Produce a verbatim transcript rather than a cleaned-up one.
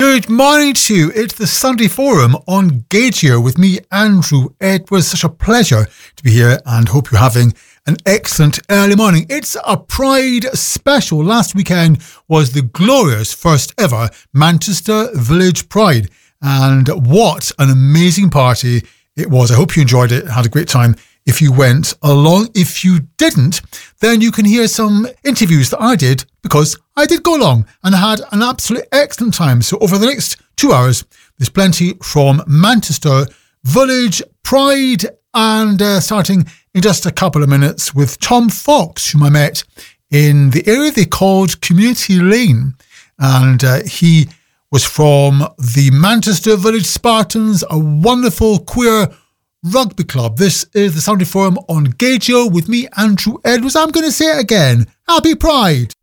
Good morning to you. It's the Sunday Forum on Gage here with me, Andrew Edwards. Such a pleasure to be here and hope you're having an excellent early morning. It's a Pride special. Last weekend was the glorious first ever Manchester Village Pride. And what an amazing party it was. I hope you enjoyed it, had a great time. If you went along, if you didn't, then you can hear some interviews that I did because I did go along and had an absolutely excellent time. So over the next two hours, there's plenty from Manchester Village Pride and uh, starting in just a couple of minutes with Tom Fox, whom I met in the area they called Community Lane. And uh, he was from the Manchester Village Spartans, a wonderful queer rugby club. This is the Sunday Forum on Gage with me, Andrew Edwards. I'm going to say it again. Happy Pride!